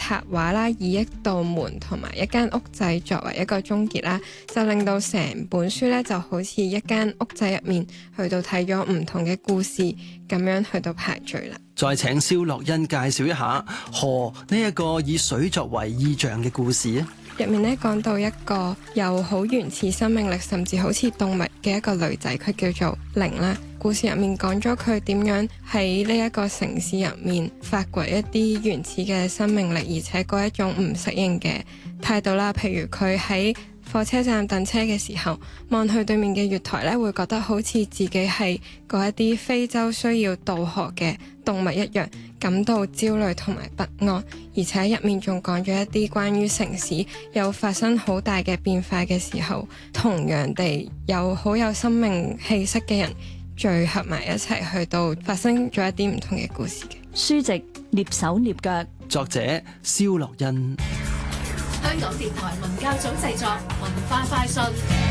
插畫啦，以一道門同埋一間屋仔作為一個終結啦，就令到成本書咧就好似一間屋仔入面去到睇咗唔同嘅故事咁樣去到排序啦。 再請蕭樂欣介紹一下河呢一個以水作為意象嘅故事啊。 入面咧講到一個有好原始生命力，甚至好似動物嘅一個女仔，佢叫做玲啦。故事入面講咗佢點樣喺呢一個城市入面發掘一啲原始嘅生命力，而且嗰一種唔適應嘅態度啦。譬如佢喺火車站等車嘅時候，望去對面嘅月台咧，會覺得好似自己係嗰一啲非洲需要渡河嘅動物一樣，感到焦慮同埋不安。而且入面仲講咗一啲關於城市有發生好大嘅變化嘅時候，同樣地有好有生命氣息嘅人聚合埋一齊，去到發生咗一啲唔同嘅故事嘅。 書籍躡手躡腳， 作者蕭樂欣。 香港電台文教組製作，文化快訊。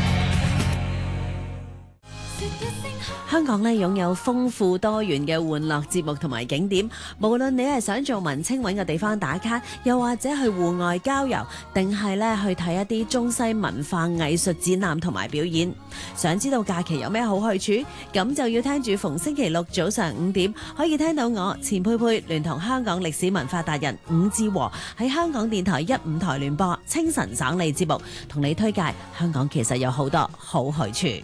香港咧擁有豐富多元嘅玩樂節目同埋景點，無論你係想做文青揾個地方打卡，又或者去戶外郊遊，定係咧去睇一啲中西文化藝術展覽同埋表演。想知道假期有咩好去處？咁就要聽住逢星期六早上5點，可以聽到我錢佩佩聯同香港歷史文化達人伍志和喺香港電台1、5台聯播清晨省理節目，同你推介香港其實有好多好去處。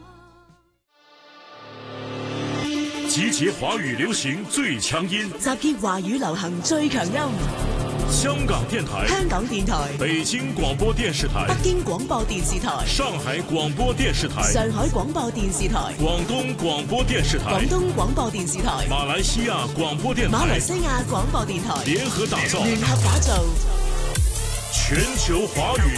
集結華語流行最強音， 集結華語流行最強音。 香港電台、 香港電台、 北京廣播電視台、 北京廣播電視台、 上海廣播電視台、 上海廣播電視台、 廣東廣播電視台、 廣東廣播電視台、 馬來西亞廣播電台、 馬來西亞廣播電台聯合打造全球華語